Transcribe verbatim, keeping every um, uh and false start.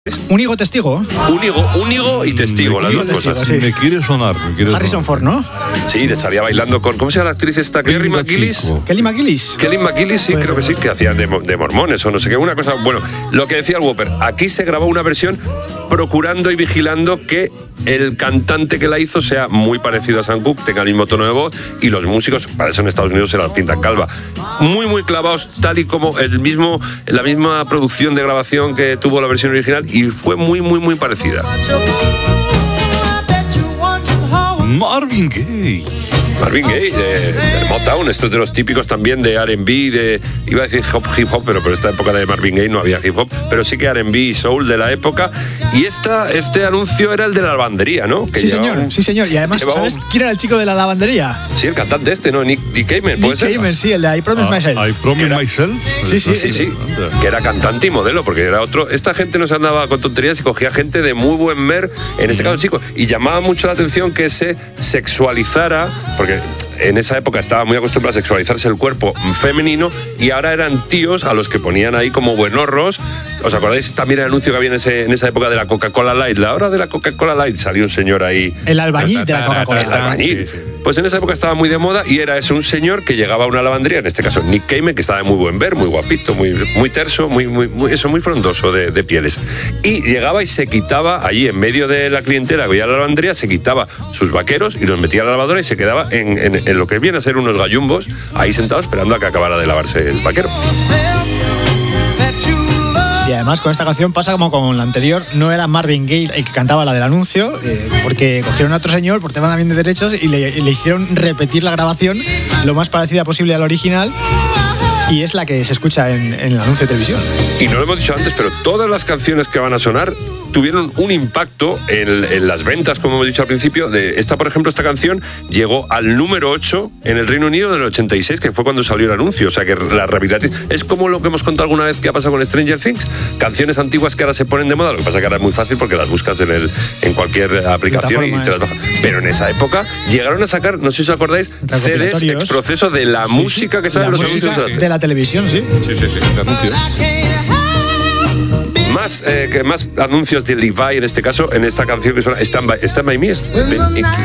Únigo testigo. Únigo, únigo y testigo, me las dos testigo, cosas. sí. Me quiere sonar. Me quiere Harrison sonar. Ford, ¿no? Sí, le salía bailando con... ¿Cómo se llama la actriz esta? Kelly Venga, McGillis. chico. Kelly McGillis. Kelly McGillis, sí, Pues, creo que sí, que hacía de, de mormones o no sé qué, una cosa... Bueno, lo que decía el Whopper, aquí se grabó una versión procurando y vigilando que el cantante que la hizo sea muy parecido a Sam Cooke, tenga el mismo tono de voz, y los músicos, para eso en Estados Unidos se las pintan calva. Muy, muy clavados, tal y como el mismo, la misma producción de grabación que tuvo la versión original, y fue muy, muy, muy parecida. Marvin Gaye. Marvin Gaye, de, de Motown, esto es de los típicos también de R and B, de, iba a decir hop, hip hop, pero por esta época de Marvin Gaye no había hip hop, pero sí que R and B y soul de la época. Y esta, este anuncio era el de la lavandería, ¿no? Que sí, llevaba señor, un, sí, señor. Y además, ¿sabes un, quién era el chico de la lavandería? Sí, el cantante este, ¿no? Nick, Nick Cayman, ¿puede Nick ser? Cayman, sí, el de I Promise Ah, Myself. I Promise Era- Myself. Sí, sí, Sí, sí, que era cantante y modelo, porque era otro. Esta gente no se andaba con tonterías y cogía gente de muy buen mer, en este caso chicos, y llamaba mucho la atención que se sexualizara, porque en esa época estaba muy acostumbrado a sexualizarse el cuerpo femenino, y ahora eran tíos a los que ponían ahí como buenorros. ¿Os acordáis también el anuncio que había en, ese, en esa época de la Coca-Cola Light? La hora de la Coca-Cola Light, salió un señor ahí. El albañil de la El Coca-Cola. albañil. Sí, sí. Pues en esa época estaba muy de moda, y era eso, un señor que llegaba a una lavandería, en este caso Nick Cayman, que estaba de muy buen ver, muy guapito, muy, muy terso, muy, muy, muy- eso, muy frondoso de, de pieles. Y llegaba y se quitaba allí en medio de la clientela que veía la lavandería, se quitaba sus vaqueros y los metía a la lavadora y se quedaba en, en- en lo que viene a ser unos gallumbos, ahí sentado esperando a que acabara de lavarse el vaquero. Y además con esta canción pasa como con la anterior, no era Marvin Gaye el que cantaba la del anuncio, eh, porque cogieron a otro señor por tema también de derechos y le, y le hicieron repetir la grabación lo más parecida posible al original, y es la que se escucha en, en el anuncio de televisión. Y no lo hemos dicho antes, pero todas las canciones que van a sonar tuvieron un impacto en, en las ventas, como hemos dicho al principio. De esta, por ejemplo, esta canción llegó al número ocho en el Reino Unido del ochenta y seis, que fue cuando salió el anuncio. O sea que la rehabilitación es como lo que hemos contado alguna vez que ha pasado con Stranger Things. Canciones antiguas que ahora se ponen de moda. Lo que pasa es que ahora es muy fácil porque las buscas en, el, en cualquier aplicación y te las bajas. Pero en esa época llegaron a sacar, no sé si os acordáis, C Ds Recopilatorios. ex proceso de la Sí, música sí, que sale la en los música anuncios. de la televisión, sí. Sí, sí, sí. De anuncios. Más, eh, que más anuncios de Levi en este caso, en esta canción que suena Stand By, Stand By Me. es-